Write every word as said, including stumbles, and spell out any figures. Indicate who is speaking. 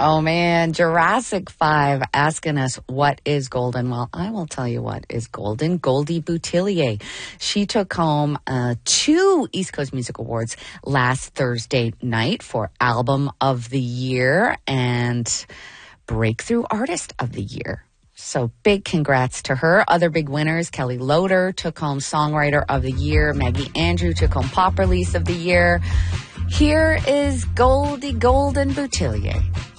Speaker 1: Oh, man, Jurassic five asking us what is golden. Well, I will tell you what is golden. Goldie Boutillier. She took home uh, two East Coast Music Awards last Thursday night for Album of the Year and Breakthrough Artist of the Year. So big congrats to her. Other big winners, Kelly Loader took home Songwriter of the Year. Maggie Andrew took home Pop Release of the Year. Here is Goldie Golden Boutillier.